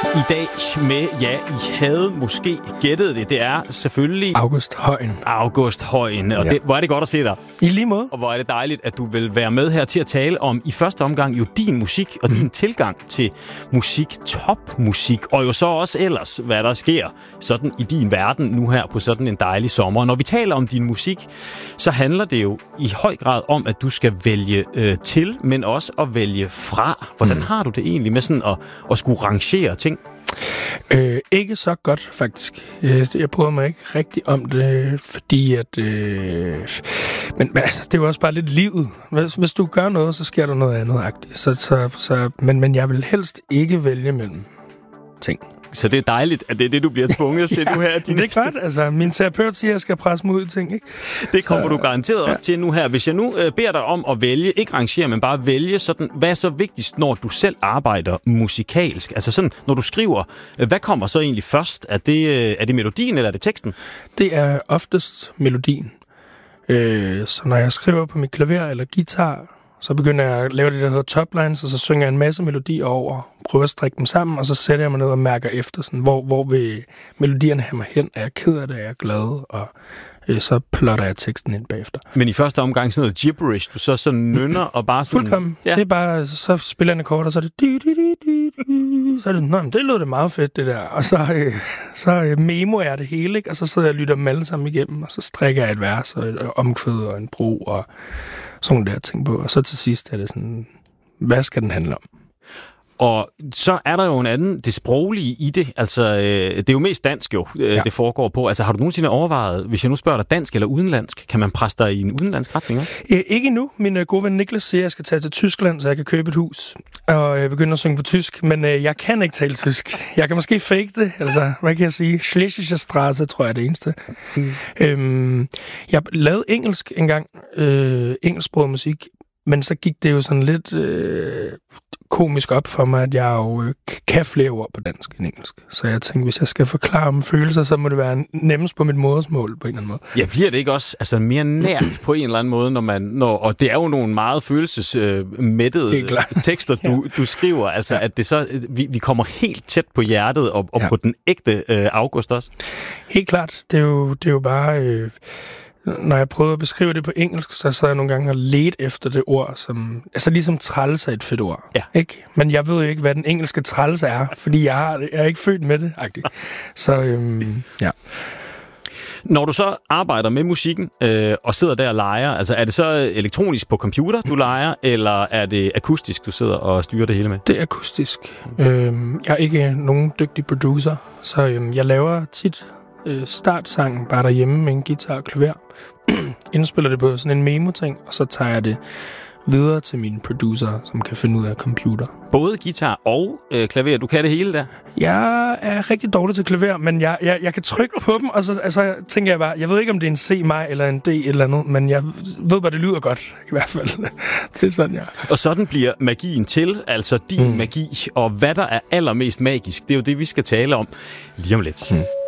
I dag med, ja, I havde måske gættet det. Det er selvfølgelig August Højen. August Højen. Og hvor er det godt at se dig. I lige måde. Og hvor er det dejligt, at du vil være med her til at tale om i første omgang jo din musik og din tilgang til musik, topmusik, og jo så også ellers, hvad der sker sådan i din verden nu her på sådan en dejlig sommer. Når vi taler om din musik, så handler det jo i høj grad om, at du skal vælge til, men også at vælge fra. Hvordan har du det egentlig med sådan at skulle rangere ting? Ikke så godt, faktisk. Jeg bryder mig ikke rigtig om det, fordi at... Men altså, det er jo også bare lidt livet. Hvis du gør noget, så sker der noget andet-agtigt. Men jeg vil helst ikke vælge mellem ting. Så det er dejligt, at det er det, du bliver tvunget til nu her. Det er godt. Altså, min terapeut siger, at jeg skal presse mig ud i ting, ikke? Det kommer du garanteret også til nu her. Hvis jeg nu beder dig om at vælge, ikke rangere, men bare vælge sådan, hvad er så vigtigst, når du selv arbejder musikalsk? Altså sådan, når du skriver, hvad kommer så egentlig først? Er det melodien, eller er det teksten? Det er oftest melodien. Så når jeg skriver på mit klaver eller guitar, så begynder jeg at lave det, der hedder toplines, og så synger jeg en masse melodier over, prøver at strikke dem sammen, og så sætter jeg mig ned og mærker efter, sådan, hvor vil melodierne have mig hen? Er jeg ked af det? Er jeg glad? Og så plotter jeg teksten ind bagefter. Men i første omgang sådan noget gibberish, du så nynner og bare sådan... Fuldkommen. Ja. Det er bare, så spiller jeg en akkord, og så er det... Så er det, det lød det meget fedt, det der. Og så memoer jeg det hele, ikke? Og så sidder jeg og lytter dem alle sammen igennem, og så strikker jeg et vers, og et omkvæd, og en bro, og sådan der ting på. Og så til sidst er det sådan, hvad skal den handle om? Og så er der jo en anden, det sproglige i det. Altså, det er jo mest dansk jo, det foregår på. Altså, har du nogensinde overvejet, hvis jeg nu spørger dig dansk eller udenlandsk, kan man presse dig i en udenlandsk retning? Ikke endnu. Min gode ven Niklas siger, at jeg skal tage til Tyskland, så jeg kan købe et hus. Og jeg begynder at synge på tysk, men jeg kan ikke tale tysk. Jeg kan måske fake det. Altså, hvad kan jeg sige? Schlesische Straße, tror jeg er det eneste. Jeg lavede engelsk engang. Engelsksproget musik. Men så gik det jo sådan lidt komisk op for mig, at jeg jo kan flere ord på dansk end engelsk. Så jeg tænkte, hvis jeg skal forklare om følelser, så må det være nemmest på mit modersmål på en eller anden måde. Ja, bliver det ikke også mere nært på en eller anden måde, og det er jo nogle meget følelsesmættede tekster, du skriver, altså at det så, vi kommer helt tæt på hjertet og på den ægte August også? Helt klart. Det er jo bare... Når jeg prøvede at beskrive det på engelsk, så sad jeg nogle gange og ledte efter det ord, som... Altså ligesom træls er et fedt ord, ikke? Men jeg ved jo ikke, hvad den engelske træls er, fordi jeg er ikke født med det, agtigt. Så, ja. Når du så arbejder med musikken og sidder der og leger, altså er det så elektronisk på computer, du leger, eller er det akustisk, du sidder og styrer det hele med? Det er akustisk. Jeg er ikke nogen dygtig producer, så jeg laver tit... startsangen bare derhjemme med en guitar og klaver. Indspiller det på sådan en memo-ting, og så tager jeg det videre til mine producer, som kan finde ud af computer. Både guitar og klaver, du kan det hele der? Jeg er rigtig dårlig til klaver, men jeg kan trykke på dem, og så tænker jeg bare, jeg ved ikke, om det er en C-maj eller en D eller andet, men jeg ved bare, det lyder godt, i hvert fald. Det er sådan, Og sådan bliver magien til, altså din magi, og hvad der er allermest magisk, det er jo det, vi skal tale om lige om lidt.